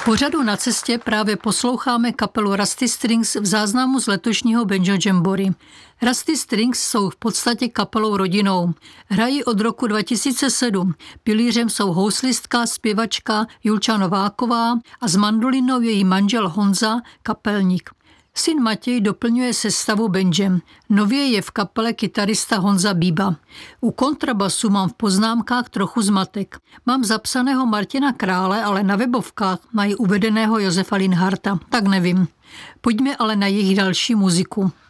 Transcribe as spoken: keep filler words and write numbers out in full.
pořadu Na cestě právě posloucháme kapelu Rusty Strings v záznamu z letošního Banjo Jamboree. Rusty Strings jsou v podstatě kapelou rodinou. Hrají od roku dva tisíce sedm. Pilířem jsou houslistka, zpěvačka Julča Nováková a s mandolinou její manžel Honza, kapelník. Syn Matěj doplňuje sestavu bandem. Nově je v kapele kytarista Honza Bíba. U kontrabasu mám v poznámkách trochu zmatek. Mám zapsaného Martina Krále, ale na webovkách mají uvedeného Josefa Linharta. Tak nevím. Pojďme ale na jejich další muziku.